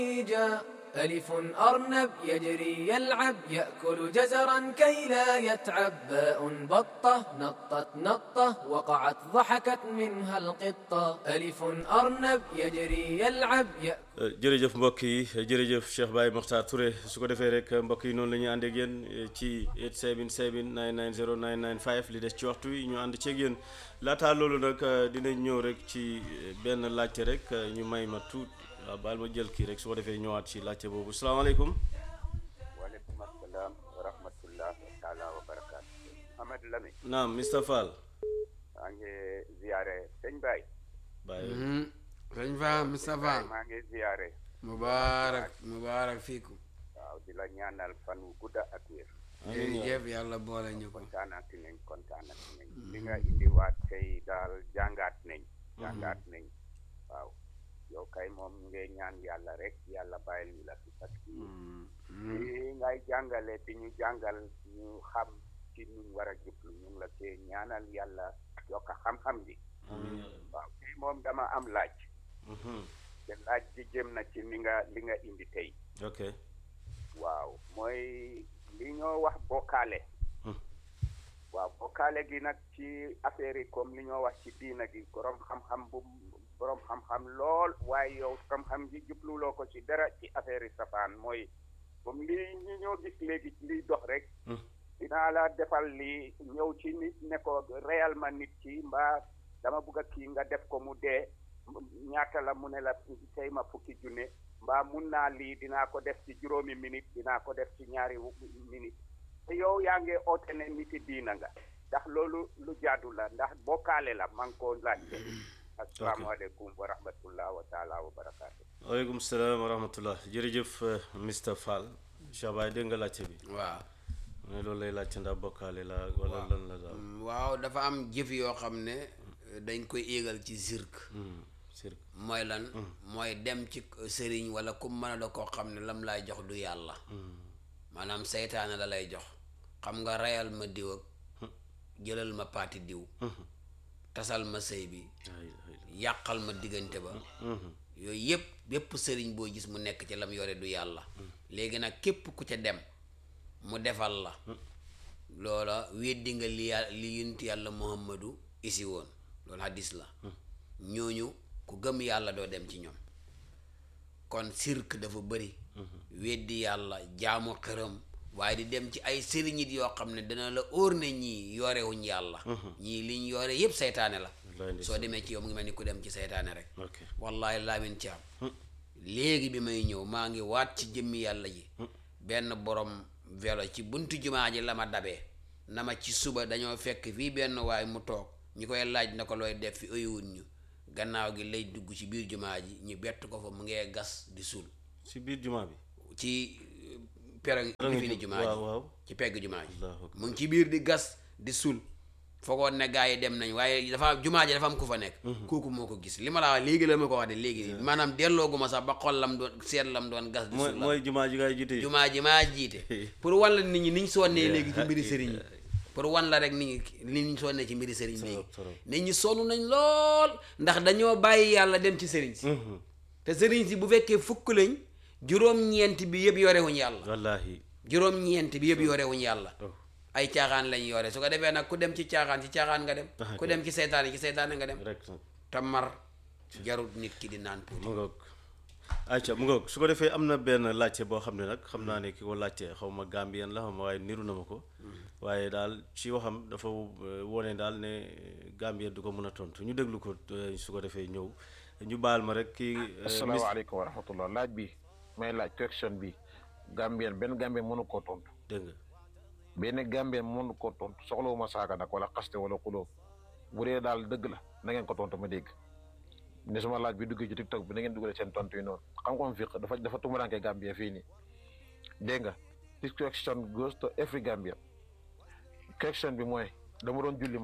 ألف أرنب يجري يلعب يأكل جزرا كي لا يتعب. باء بطة نطت نطة وقعت ضحكت منها القطة. ألف أرنب يجري يلعب jërëjëf mbokk yi jërëjëf Cheikh Baye Mokhtar Touré su ko defee rek mbokk yi noonu la ñuy ànd ak yéen ci 877 990 995 li des ci waxtu yi ñu ànd ceeg yéen laataa loolu nag dinañ ñëw rek ci benn laajte rek ñu may ma tuut waaw baal ma jël kii rek su ko defee ñëwaat ci laajte boobu salaamaaleykum. waaleykum asalaam wa rahmatullah taala wa barakaatu. Ahmed Lamine. naam Mr Fall. maa ngi ziare sëñ Baye. Baye. sëñ Fall Mr Fall. maa ngi ziare. mubaarak fiikum. waaw di la ñaanal fan wu gudda ak wér. jërëjëf yàlla boole ñu ko. kontaanati nañ. li nga indiwaat tey daal jàngaat nañ. waaw. yow kay moom ngay ñaan yàlla rek yàlla bàyyil ñu la fi parce que li ngay jàngale di ñu jàngal ñu xam ci ñu war a jublu ñu ngi la cee ñaanal yàlla yokk xam-xam bi waaw tey moom dama am laaj te laaj ji jëm na ci li nga indi tey ok waaw mooy li ñoo wax bokkaale waaw bokkaale gi nag ci affaire yi comme li ñoo wax ci diina gi borom xam-xam lool waaye yow xam-xam ji jubluloo ko ci dara ci affaire yi safaan mooy comme lii ñu ñoo gis léegi liy dox rek dinaa la defal li ñëw ci nit ne ko réellement nit ki mbaa dama bugg a kii nga def ko mu dee ñaata la mu ne la tey ma fukki junne mbaa mun naa lii dinaa ko def ci juróomi minute dinaa ko def ci ñaari minute te yow yaa ngi oote ne niti diina nga ndax loolu lu jaadu la ndax bokkaale la man koo laajte asalaamaaleykum wa rahmatullah wa taala wa barakaatu. waaleykum salaam wa rahmatullah jërëjëf Mr Fall Cheikh Baye dégg nga laajte bi. waaw. ne loolu lay laajte ndax bokkaale la wala lan la daal. waaw dafa am jëf yoo xam ne dañ koy éegal ci sirk. mooy lan. mooy dem ci sëriñ wala ku mën a da koo xam ne lam lay jox du yàlla. maanaam seytaane la lay jox. xam nga reyal ma diw ak jëlal ma paati diw. tasal ma sëy bi yàqal ma diggante ba yooyu yépp sëriñ boo gis mu nekk ci lam yore du yàlla léegi nag képp ku ca dem mu defal la loola weddi nga li yonent yàlla Muhammadu isi woon loolu hadis la ñooñu ku gëm yàlla doo dem ci ñoom kon sirk dafa bëri weddi yàlla jaamu xërëm waaye di dem ci ay sëriñit yoo xam ne dana la óor ne ñii yorewuñ yàlla ñii liñ yore yépp seytaane la soo demee ci yow mu ngi mel ni ku dem ci seytaane rek wallahi laamin ci am léegi bi may ñëw maa ngi waat ci jëmmi yàlla ji benn borom vélo ci buntu jumaa ji la ma dabee na ma ci suba dañoo fekk fii benn waay mu toog ñi koy laaj na ko looy def fi ëyuwun ñu gannaaw gi lay dugg ci biir jumaa ji ñu bett ko fa mu ngee gas di suul ci biir jumaa bi ci perong fi ni jumaa ji ci pegg jumaa ji mu ngi ci biir di gas di suul foogoon ne gaa yi dem nañ waaye dafa jumaa ji dafa am ku fa nekk kooku moo ko gis li ma la wax léegi la ma ko wax de léegi maanaam dellooguma sax ba xol lam doon seet lam doon gas di suul mooy jumaa ji ngay jiite jumaa ji maa jiite pour wan la nit ñi niñ sonnee léegi ci mbiri sëriñ yi pour wan la rek nit ñi niñ sonnee ci mbiri sëriñ léegi nit ñi sonn nañ lool ndax dañoo bàyyi yàlla dem ci sëriñ si te sëriñ si bu fekkee fukk lañ juróom-ñeent bi yëpp yorewuñ yàlla wallaahi juróom-ñeent bi yëpp yorewuñ yàlla ay caaxaan lañ yore su ko defee nag ku dem ci caaxaan nga dem ku dem ci seytaane nga dem te mar jarut nit ki di naan tuuti mu ngoog ayca mu ngoog su ko defee am na benn laajte boo xam ne nag xam naa ne ki ko laajte xaw ma Gambien la xaw ma waaye niru na ma ko waaye daal ci waxam dafa wone daal ne Gambien du ko mën a tontu ñu déglu ko su ko defee ñëw ñu baal ma rek kii asalaamaaleykum wa rahmatullah laaj bi may laaj question bi Gambien benn Gambien mënu koo tontu dégg nga benn Gambien mënu koo tontu soxlawuma saaga nag wala xaste wala xuloo bu dee daal dëgg la na ngeen ko tontu ma dégg ne suma laaj bi duggee ci TikTok bi na ngeen dugalee seen tontu yi noonu xam-xam fiq dafa tumuraanke Gambien fii nii dégg nga this question goes to every Gambien question bi mooy dama doon julli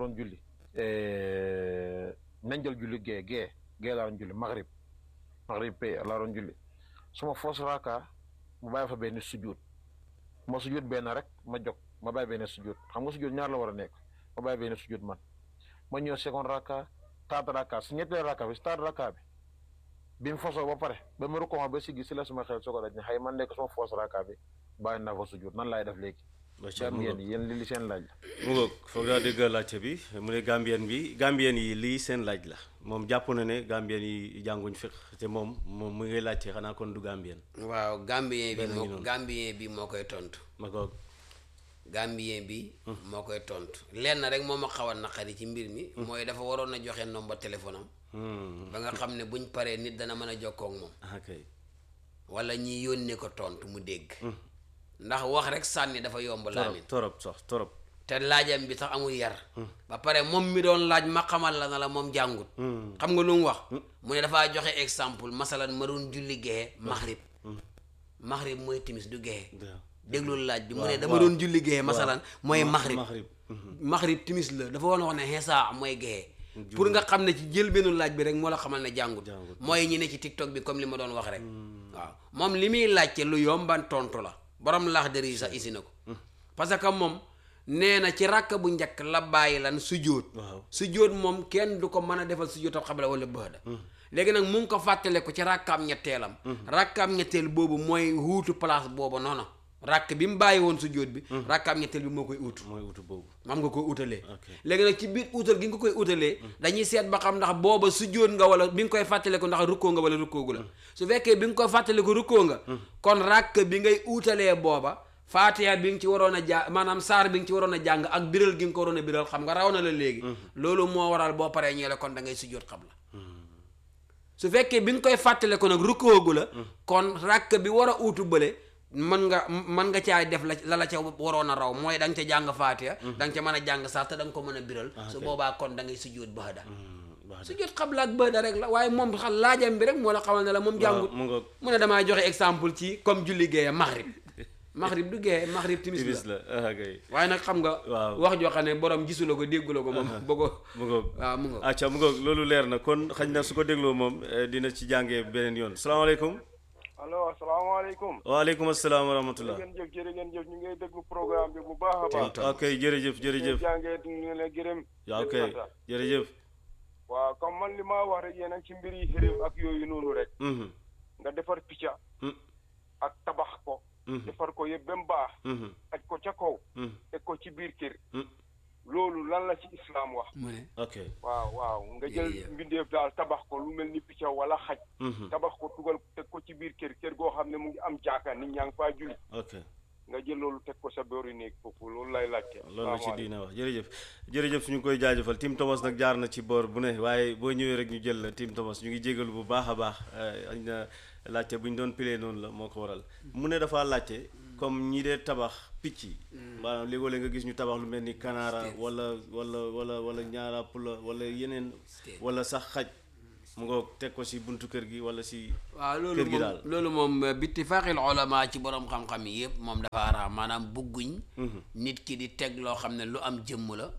nañ jël julli gee laa doon julli maghrib pay laa doon julli suma foos raaka mu bàyyi fa benn sujjóot ma sujjóot benn rek ma jóg ma bàyyi benn sujjóot xam nga sujjóot ñaar la war a nekk ma bàyyi benn sujjóot man ma ñëw second raaka third raaka si ñetteel raaka bi si third raaka bi bi mu fasoo ba pare ba mu rukkoo ba siggi si la suma xel soo ko daj ne xëy man nekk suma foos raka bi bàyyi naa fa sujjóot nan laay def léegi Gambien yi yéen li seen laaj la mu ngoog foog naa dégg laajte bi mu ne Gambien yi lii seen laaj la moom jàpp na ne Gambien yi jànguñ fiq te moom mu ngi laajte xanaa kon du Gambien. waaw Gambien bi moo koy tontu. ma ngoog Gambien bi moo koy tontu lenn rek moo ma xaw a naqari ci mbir mi. mooy dafa waroon a joxe nombre téléphone am. ba nga xam ne buñ paree nit dana mën a jokkoo ak moom. wala ñi yónnee ko tontu mu dégg. ndax wax rek sànni dafa yomb laamin torop te laajam bi sax amul yar ba pare moom mi doon laaj ma xamal la na la moom jàngut xam nga lu mu wax mu ne dafaa joxe exemple masalan ma doon julli gexe maghrib mooy timis du gexe déglul laaj bi mu ne dama doon julli gexe masalan mooy maghrib timis la dafa woon wax ne xeesa mooy gexe pour nga xam ne ci jël benn laaj bi rek moo la xamal ne jàngut mooy ñi ne ci TikTok bi comme li ma doon wax rek waaw moom li muy laajte lu yomban tontu la borom laax dër yi sax isi na ko parce que moom nee na ci ràkk bu njëkk la bàyyi lan sujjóot moom kenn du ko mën a defal sujjóotam xabla wala bëda léegi nag mu ngi ko fàttale ko ci ràkkaam ñetteelam ràkkaam ñetteel boobu mooy wuutu place boobu noonu ràkk bi mu bàyyi woon sujjóot bi ràkkaam ñetteel bi moo koy uutu boobu mam nga koy utalee léegi nag ci biir utal gi nga koy utalee dañuy seet ba xam ndax booba sujjóot nga wala bi nga koy fàttale ko ndax rukkoo nga wala rukkoogu la su fekkee bi nga koy fàttale ko rukkoo nga kon ràkk bi ngay utalee booba faatiha bi nga ci waroon a jàng maanaam saar bi nga ci waroon a jàng ak biral gi nga ko waroon a biral xam nga raw na la léegi loolu moo waral boo paree ñeele kon da ngay sujjóot xabla su fekkee bi nga koy fàttale ko nag rukkoogu la kon ràkk bi war a uutu bële mën nga caay def la ca waroon a raw mooy da nga ca jàng faatiha da nga ca mën a jàng saar te da nga ko mën a biral su boobaa kon da ngay sujjóot bahda sujjóot xabla ak bahda rek la waaye moom xal laajam bi rek moo la xamal ne la moom jàngut mu ne damaa joxe exemple ci comme julli géeye maghrib du géeye maghrib timis la waaye nag xam nga wax joo xam ne borom gisu la ko déggu la ko moom bëggo mu ngoog waaw mu ngoog acca mu ngoog loolu leer na kon xañ na su ko dégloo moom dina ci jàngee beneen yoon salaamaaleykum allo asalaamaaleykum. waaleykum asalaam wa rahmatulah. jërë ngeen jëf ñu ngi déglu programme bi bu baax a baax. ok jërëjëf. jàngee ñu leen gërëm. ok jërëjëf. waaw comme man li ma wax rek yéen ci mbir yi xërëm ak yooyu noonu rek. nga defar picca. ak tabax ko. defar ko yëpp ba mu baax. aj ko ca kaw. teg ko ci biir kër. loolu lan la ci islam wax. ok waaw nga jël mbindeef daal tabax ko lu mel ni picca wala xaj. tabax ko tugal teg ko ci biir kër goo xam ne mu ngi am jaaka nit ñaa ngi faa julli. ok nga jël loolu teg ko sa boori néeg foofu loolu lay laajte. loolu la ci diina wax jërëjëf suñu koy jaajëfal Tim Thomas nag jaar na ci boor bu ne waaye boo ñëwee rek ñu jël la Tim Thomas ñu ngi jégalu bu baax a baax añ na laajte bu ñu doon pilee noonu la moo ko waral mu ne dafa laajte comme ñi dee tabax picc yi maanaam léegoo-léeg nga gis ñu tabax lu mel ni kanaara wala ñaara pula wala yeneen wala sax xaj mu nga teg ko si buntu kër gi wala si kër gi daal loolu moom bittifaqil ulama ci borom xam-xam yi yëpp moom dafa araam maanaam bugguñ nit ki di teg loo xam ne lu am jëmm la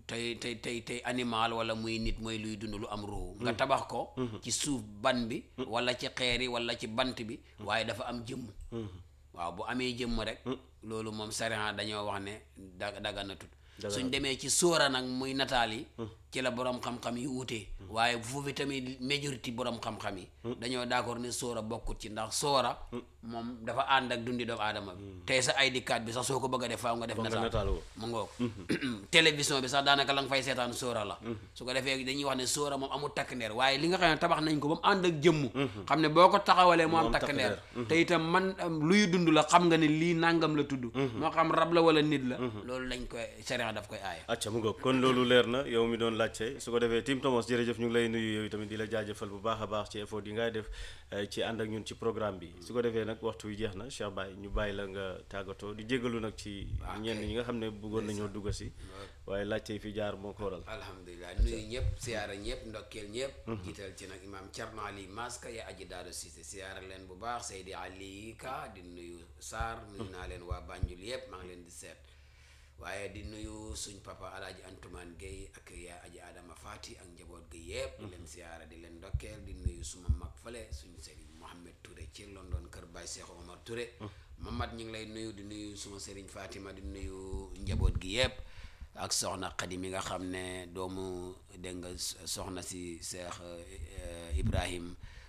tey animal wala muy nit mooy luy dund lu am ruuxu nga tabax ko ci suuf ban bi wala ci xeer yi wala ci bant bi waaye dafa am jëmm waaw bu amee jëmm rek loolu moom sariya dañoo wax ne daganatut suñ demee ci sóora nag muy nataal yi ci la borom xam-xam yi wutee waaye foofu tamit majorité borom xam-xam yi dañoo d'accord ne sóora bokkut ci ndax sóora moom dafa ànd ak dundi doomu aadama bi tey sa ID card bi sax soo ko bëgg a def faaw nga def nataal mu ngoog télévision bi sax daanaka la nga fay seetaan sóora la su ko defee dañuy wax ne sóora moom amul takk ndeer waaye li nga xam ne tabax nañ ko ba mu ànd ak jëmm xam ne boo ko taxawalee mu am takk ndeer te itam man luy dund la xam nga ne lii nangam la tudd moo xam rab la wala nit la loolu lañ koy sariya daf koy aaya acca mu ngoog kon loolu leer na yow mi doon laajte su ko defee Tim Thomas jërëjëf ñu ngi lay nuyu yow tamit di la jaajëfal bu baax a baax ci effort yi ngay def ci ànd ak ñun ci programme bi su ko defee nag waxtu wi jeex na Cheikh Baye ñu bàyyi la nga tàggatoo di jégalu nag ci ñenn ñi nga xam ne bëggoon nañoo dugg si waaye laajte yi fi jaar moo ko waral alhamdulilah nuyu ñëpp siyaara ñëpp ndokkeel ñëpp jiital ci nag imam Thierno Ali Maska ya aji daado Cissé siyaara leen bu baax Seydi Ali Ka di nuyu Sarr nuyu naa leen waa Banjul yëpp maa ngi leen di seet waaye di nuyu suñ papa alaaji Antumaan Gueye ak yaa aji Adama Fati ak njaboot gi yëpp di leen siyaara di leen ndokkeel di nuyu suma mag fale suñ sëriñ Mohamed Touré ci London kër Baye Cheikh Omar Touré Mamad ñu ngi lay nuyu di nuyu suma sëriñ Fatima di nuyu njaboot gi yëpp ak soxna Xadi mi nga xam ne doomu dégg nga soxna si Cheikh Ibrahim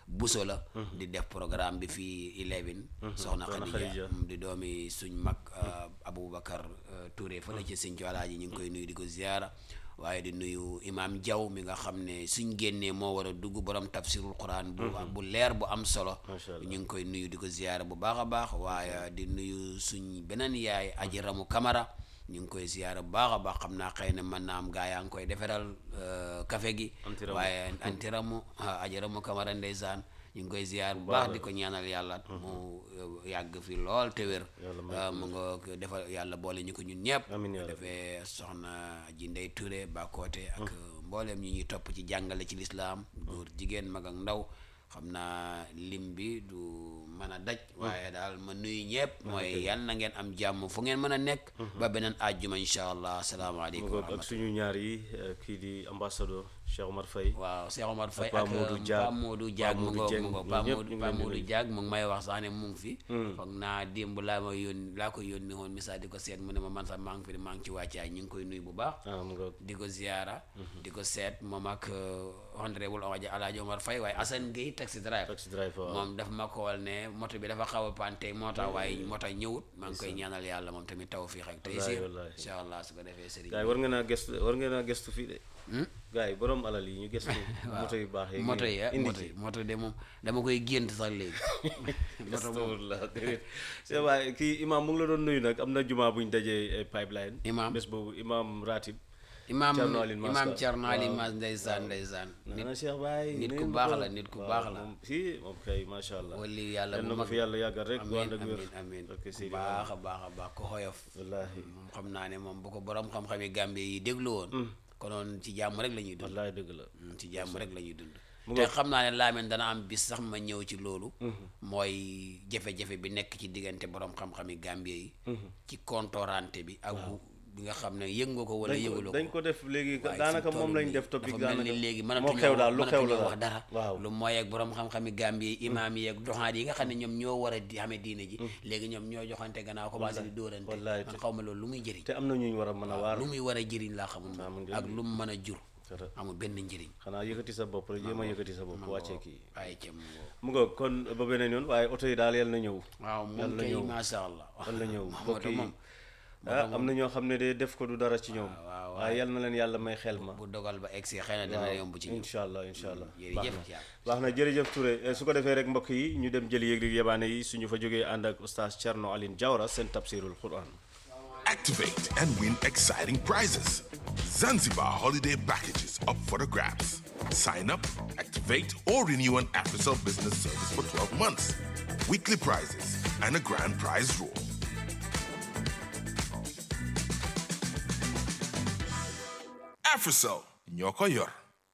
Buso la di def programme bi fii 11 soxna Khadija di doomi suñ mag Aboubacar Touré fa la ci Sinthiou Alaaji ñu ngi koy nuyu di ko ziara waaye di nuyu imam Diaw mi nga xam ne suñ génnee moo war a dugg borom tafsirul quran bu leer bu am solo ñu ngi koy nuyu di ko ziara bu baax a baax waaye di nuyu suñ beneen yaay Aji Ramu Camara ñu ngi koy ziara bu baax a baax xam naa xëy na mën naa am gaa yaa ngi koy defaral café gi waaye antiramu Aji Ramu Camara ndeysaan ñu ngi koy ziar bu baax di ko ñaanal yàlla mu yàgg fi lool te wér mu nga defal yàlla boole ñu ko ñun ñëpp defee soxna ji Ndey Touré Bakoote ak mboolem ñi ñuy topp ci jàngale ci lislaam góor jigéen mag ak ndaw xam naa lim bi du mën a daj waaye daal ma nuyu ñëpp mooy yal na ngeen am jàmm fu ngeen mën a nekk ba beneen àjjuma incha allah asalaamaaleykum ak suñu ñaar yi kii di ambassadeur Cheikh Omar Faye waaw Cheikh Omar Faye ak Pa Modou Diag mu ngo Pa Modou Diag mu ngi may wax sax ne mu ngi fi foog naa démb laa ko yónni woon message di ko seet mu ne ma man sax maa ngi fi maa ngi ci wàccaay ñu ngi koy nuyu bu baax di ko ziara di ko seet moom ak honorable Alaaji Omar Faye waaye Assane Gueye taxi driver moom dafa ma ko wal ne moto bi dafa xaw a pante moo tax waaye moo tax ñëwut maa ngi koy ñaanal yàlla moom tamit tawfiix ak tey si incha allah su ko defee sëriñ gars yi war ngeen a gëstu fii de gars yi borom alal yi ñu gëstu moto yu baax yi moto de moom dama koy gént sax léegi c'est vrai kii imam mu ngi la doon nuyu nag am na jumaa buñ dajee pipeline imam bés boobu imam ratib imam Thierno Ali Mas ndeysaan nit ku baax la nit ku baax la si moom kay macha allah wali yàlla bu mag fi yàlla yàggal rek bu ànd ak wér amiin baax a baax ko xoyof wallaahi moom xam naa ne moom bu ko borom xam-xami Gambie yi déglu woon konoon ci jàmm rek la ñuy dund wallaahi dëgg la ci jàmm rek la ñuy dund te xam naa ne Lamine dana am bis sax ma ñëw ci loolu mooy jafe-jafe bi nekk ci diggante borom xam-xami Gambie yi ci kontorante bi ak bi nga xam ne yëg nga ko wala yëguloo ko dañ ko def léegi daanaka moom lañ def topic dafa mel ni léegi mënatuñoo wax dara lu mooy ak borom xam-xami Gambie yi imaam yi ak doxaat yi nga xam ne ñoom ñoo war a di xamee diine ji léegi ñoom ñoo joxante gannaaw commencé di dóorante man xaw ma loolu lu muy jëriñ te am na ñu war a mën a waar lu muy war a jëriñ laa xamul ak lu mu mën a jur amul benn njëriñ xanaa yëkkati sa bopp rek jéem a yëkkati sa bopp wàccee kii waaye cem mu nga kon ba beneen yoon waaye oto yi daal yal na ñëw waaw moom kay masha Allah yal na ñëw mbokk yi am na ñoo xam ne de def ko du dara ci ñoom waaye yal na leen yàlla may xel ma bu dogal ba egsi xëy na dana yomb ci ñoom incha allah jërëjëf baax na jërëjëf Touré su ko defee rek mbokk yi ñu dem jëli yëg-yëg yebaane yi suñu fa jógee ànd ak oustaz Thierno Aline Diawara seen tafsirul Quran. Activate and win exciting prizes. Zanzibar holiday packages up for the grabs. Sign up, activate, or renew an AfriCell business service for 12 months. Weekly prizes and a grand prize draw. AfriCell, ñoko yor.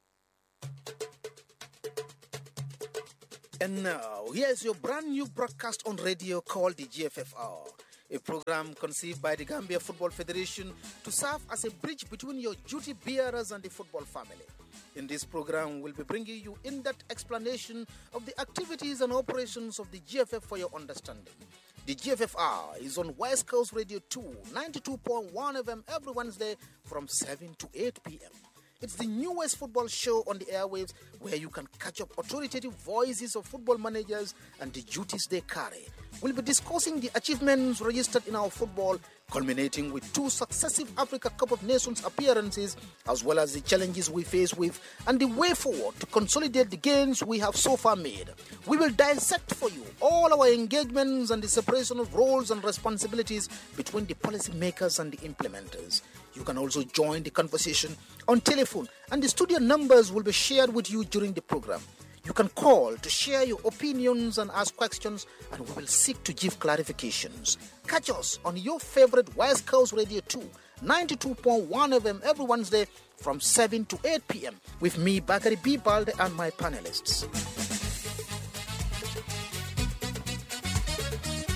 And now, here's your brand new broadcast on radio called the GFFR, a program conceived by the Gambia Football Federation to serve as a bridge between your duty bearers and the football family. In this program, we'll be bringing you in-depth explanation of the activities and operations of the GFF for your understanding. The GFFR is on West Coast Radio 2, 92.1 FM every Wednesday from 7 to 8 p.m. It's the newest football show on the airwaves where you can catch up authoritative voices of football managers and the duties they carry. We'll be discussing the achievements registered in our football, culminating with 2 successive Africa Cup of Nations appearances, as well as the challenges we face with and the way forward to consolidate the gains we have so far made. We will dissect for you all our engagements and the separation of roles and responsibilities between the policymakers and the implementers. You can also join the conversation on telephone, and the studio numbers will be shared with you during the program. You can call to share your opinions and ask questions, and we will seek to give clarifications. Catch us on your favorite West Coast Radio 2, 92.1 FM every Wednesday from 7 to 8 p.m. with me, Bakari B. Balde, and my panelists.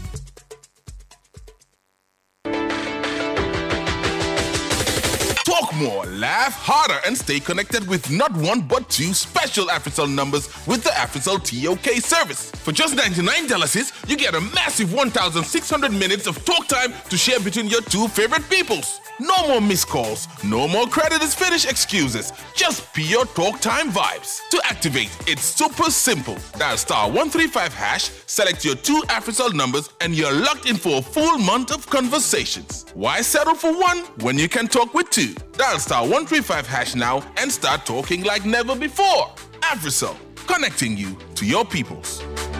Talk more, laugh harder, and stay connected with not one but two special AfriCell numbers with the AfriCell TOK service. For just $99, you get a massive 1,600 minutes of talk time to share between your two favorite peoples. No more missed calls, no more credit is finished excuses, just pure talk time vibes. To activate, it's super simple. Dial *135#, select your two AfriCell numbers, and you're locked in for a full month of conversations. Why settle for one when you can talk with two? Dial *135# now and start talking like never before. AfriCell, connecting you to your peoples.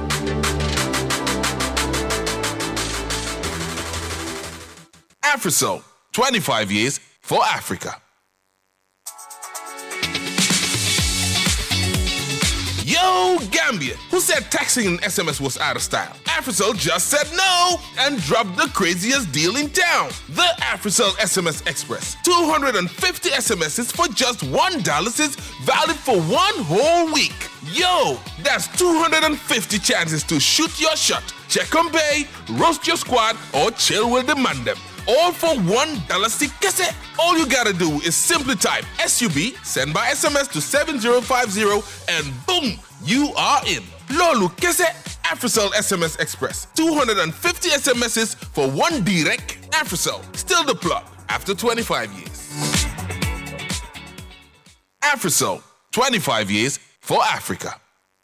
AfriCell, 25 years for Africa. Yo, Gambia, who said texting and SMS was out of style? AfriCell just said no and dropped the craziest deal in town. The AfriCell SMS Express. 250 SMSs for just $1 is valid for one whole week. Yo, that's 250 chances to shoot your shot, check on pay, roast your squad, or chill with the mandem. All for $1 kese. All you gotta do is simply type SUB, send by SMS to 7050, and boom, you are in. Lolu kese, AfriCell SMS Express. 250 SMSs for one direct. AfriCell, still the plug after 25 years. AfriCell, 25 years for Africa.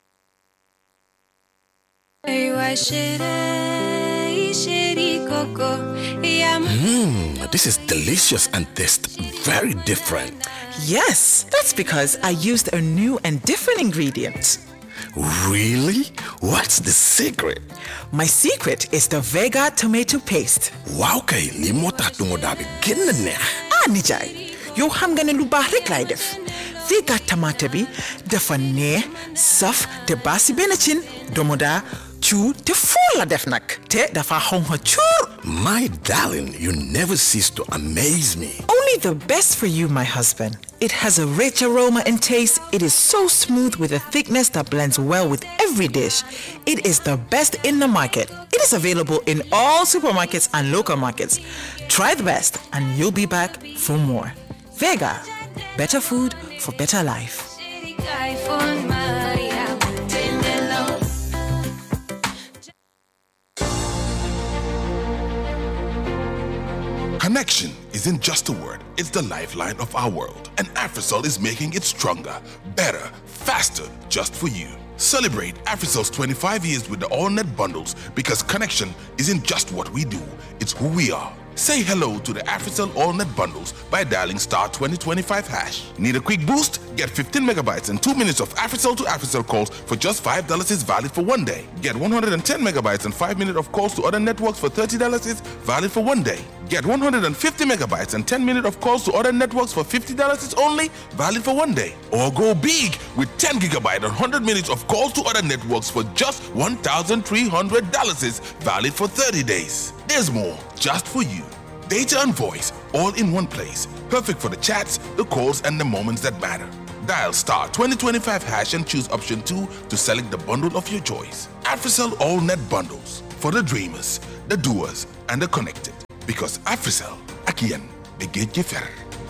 This is delicious and tastes very different. Yes, that's because I used a new and different ingredient. Really? What's the secret? My secret is the Vega tomato paste. Wow, kay limota tumodabi ginne. Nijay, yo ham gane lu baax rek lay def. Vega tomato bi dafa neex, saf te basi benachin domoda chu te full la def nak te dafa xonxa chur. My darling, you never cease to amaze me. Only the best for you, my husband. It has a rich aroma and taste. It is so smooth with a thickness that blends well with every dish. It is the best in the market. It is available in all supermarkets and local markets. Try the best and you'll be back for more. Vega, better food for better life. Connection isn't just a word, it's the lifeline of our world. And AfriCell is making it stronger, better, faster, just for you. Celebrate AfriCell's 25 years with the AllNet bundles because connection isn't just what we do, it's who we are. Say hello to the AfriCell AllNet bundles by dialing *2025#. Need a quick boost? Get 15 megabytes and 2 minutes of AfriCell to AfriCell calls for just $5 is valid for 1 day. Get 110 megabytes and 5 minutes of calls to other networks for $30 is valid for 1 day. Get 150 megabytes and 10 minutes of calls to other networks for $50 is only valid for 1 day. Or go big with 10 gigabytes and 100 minutes of calls to other networks for just $1,300 is valid for 30 days. There's more just for you. Data and voice all in one place. Perfect for the chats, the calls, and the moments that matter. Dial *2025# and choose option 2 to select the bundle of your choice. AfriCell AllNet bundles for the dreamers, the doers, and the connected. Because AfriCell, akian, begin jifer.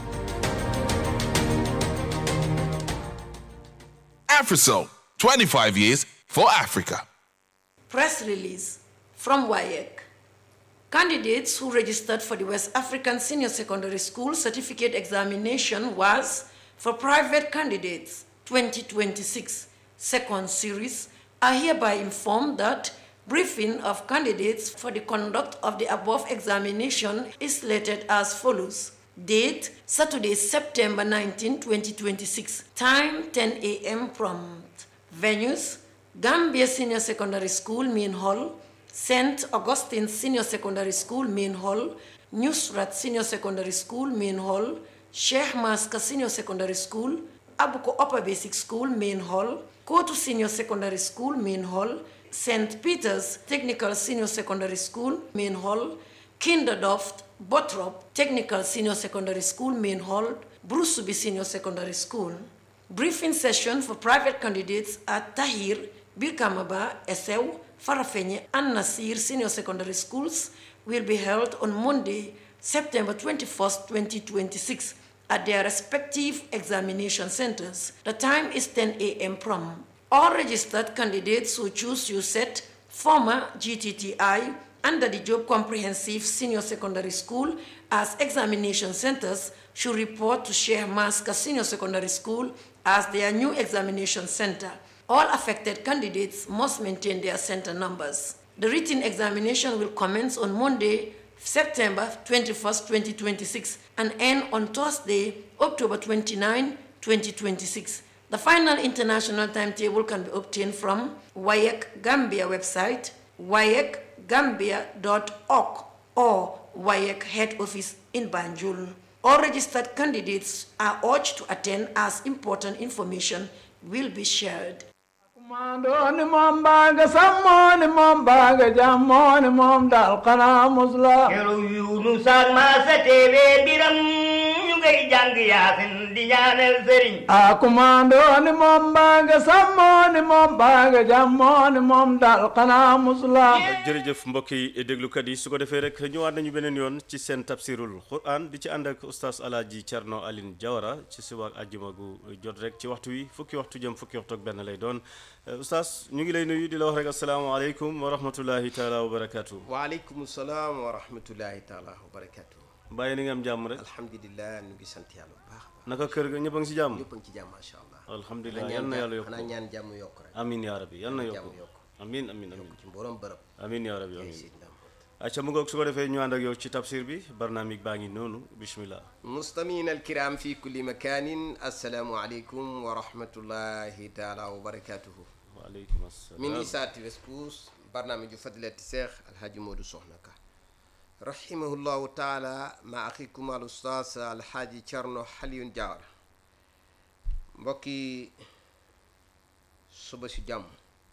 AfriCell, 25 years for Africa. Press release from WAEC. Candidates who registered for the West African Senior Secondary School Certificate Examination was for private candidates 2026 second series are hereby informed that briefing of candidates for the conduct of the above examination is slated as follows. Date, Saturday, September 19, 2026. Time, 10 a.m. prompt. Venues, Gambia Senior Secondary School, Main Hall, St. Augustine Senior Secondary School, Main Hall, Nusrat Senior Secondary School, Main Hall, Sheikh Maska Senior Secondary School, Abuko Upper Basic School, Main Hall, Kotu Senior Secondary School, Main Hall, St. Peter's Technical Senior Secondary School, Main Hall, Kinderdorf, Bottrop Technical Senior Secondary School, Main Hall, Brusubi Senior Secondary School. Briefing session for private candidates at Tahir, Birkamaba, Esew, Farafenye, and Nasir Senior Secondary Schools will be held on Monday, September 21st, 2026 at their respective examination centers. The time is 10 a.m. prompt. All registered candidates who choose USET, former GTTI, under the Job Comprehensive Senior Secondary School as examination centers should report to Sheikh Maska Senior Secondary School as their new examination center. All affected candidates must maintain their center numbers. The written examination will commence on Monday, September 21st, 2026 and end on Thursday, October 29, 2026. The final international timetable can be obtained from WAEC Gambia website, waecgambia.org, or WAEC head office in Banjul. All registered candidates are urged to attend as important information will be shared. Mandoni mom baga samoni mom baga jamoni mom dal kana musla kero yunu sang ma sa tebe biram ñu ngay jang yaasin di ñaanal serigne akumandoni mom baga samoni mom baga jamoni mom dal kana musla jërëjëf mbokk yi déglukat yi su ko defee rek ñëwaat nañu beneen yoon ci seen tafsirul Quran di ci ànd ak oustaz Alaaji Cerno Aline Jawara ci suba àjjuma gu jot rek ci waxtu wi fukki waxtu jëm fukki waxtu ak benn lay doon oustaz ñu ngi lay nuyu di la wax rek asalaamaaleykum wa rahmatullahi taala wa barakaatu. waaleykum salaam wa rahmatullahi taala wa barakaatu. bàyyi ni nga am jàmm rek. alhamdulilah ñu ngi sant yàlla bu baax. naka kër ga ñëpp a ngi si jàmm. ñëpp a ngi ci jàmm macha allah. alhamdulilah yal na yàlla yokk xanaa ñaan jàmm yokk rek. amiin yaa rabbi yal na yokk amiin amiin amiin ci mboolem bërëb. amiin yaa rabbi amiin. acca mu ngoog su ko defee ñu ànd ak yow ci tafsir bi barnaamig baa ngi noonu bismillah. mustamiin alkiram fi kulli makanin assalaamu aleykum wa rahmatullahi taala wa barakatuhu. waaleykum assalaam. min isaati respuus barnaamiju fadilati Cheikh Alhaji Modou Sokhna Ka rahimahullahu taala ma axikum al ustaas Alhaji Cerno Alioune Jawara. mbokki suba si jàmm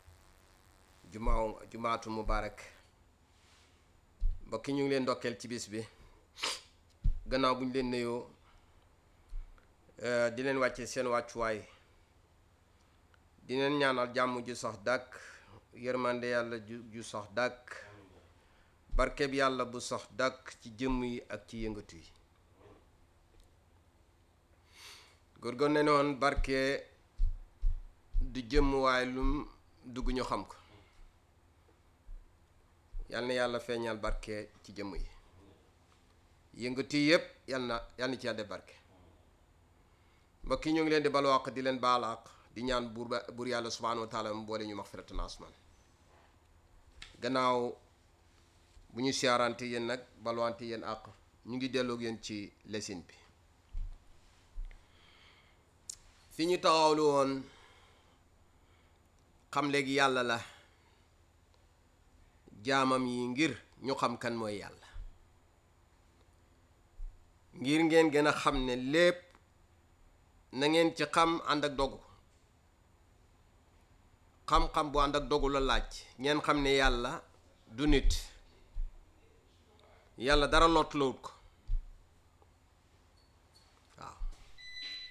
jumaatu mubarak mbokki ñu ngi leen ndokkeel ci bis bi gannaaw bu ñu leen nuyoo di leen wàcce seen wàccuwaay di leen ñaanal jàmm ju sax dàkk yërmande yàlla ju sax dàkk barkeb yàlla bu sax dàkk ci jëmm yi ak ci yëngatu yi góorgóor ne noon barke du jëmm waaye lum dugg ñu xam ko yal na yàlla feeñal barke ci jëmm yi yëngatu yi yëpp yal na ci yàlla barke mbokk yi ñu ngi leen di balwaq di leen baalaaq di ñaan buur yàlla subhanahu wa taala mu boole ñu maxfiratan asman gannaaw bu ñu siyaarante yéen nag balwante yéen àq ñu ngi delloog yéen ci lesin bi fi ñu taxawlu woon xam léegi yàlla la jaamam yi ngir ñu xam kan mooy yàlla ngir ngeen gën a xam ne lépp na ngeen ci xam ànd ak dogu xam-xam bu ànd ak dogu la laaj ngeen xam ne yàlla du nit yàlla dara lottulawut ko